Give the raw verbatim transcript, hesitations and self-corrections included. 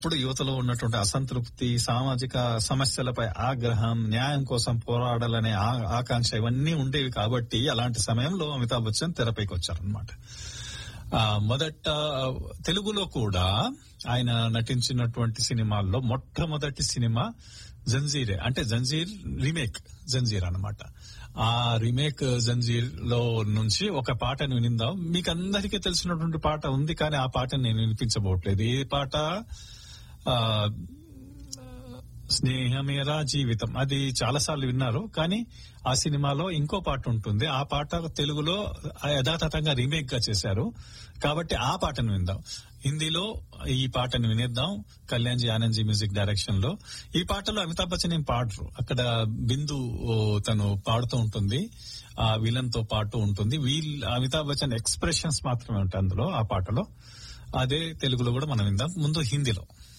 ఇప్పుడు యువతలో ఉన్నటువంటి అసంతృప్తి, సామాజిక సమస్యలపై ఆగ్రహం, న్యాయం కోసం పోరాడాలనే ఆ- ఆకాంక్ష ఇవన్నీ ఉండేవి కాబట్టి అలాంటి సమయంలో అమితాబ్ బచ్చన్ తెరపైకి వచ్చారనమాట. ఆ, మొదట తెలుగులో కూడా ఆయన నటించినటువంటి సినిమాల్లో మొట్టమొదటి సినిమా జంజీరే, అంటే జంజీర్ రీమేక్ జంజీర్ అన్నమాట. ఆ రీమేక్ జంజీర్ లో నుంచి ఒక పాటను వినిందాం. మీకు అందరికీ తెలిసినటువంటి పాట ఉంది, కానీ ఆ పాటను నేను వినిపించబోట్లేదు. ఏ పాట? ఆ స్నేహమేరా జీవితం. అది చాలా సార్లు విన్నారు, కానీ ఆ సినిమాలో ఇంకో పాట ఉంటుంది. ఆ పాట తెలుగులో యథాతథంగా రీమేక్ గా చేశారు, కాబట్టి ఆ పాటను విందాం. హిందీలో ఈ పాటను వినేద్దాం, Kalyan G Anand G music direction లో. ఈ పాటలో అమితాబ్ బచ్చన్ ఏం పాడరు, అక్కడ బిందు ఓ, తను పాడుతూ ఉంటుంది, ఆ విలన్ తో పాటు ఉంటుంది. వీల్ అమితాబ్ బచ్చన్ ఎక్స్ప్రెషన్స్ మాత్రమే ఉంటాయి అందులో, ఆ పాటలో. అదే తెలుగులో కూడా మనం విందాం. ముందు హిందీలో.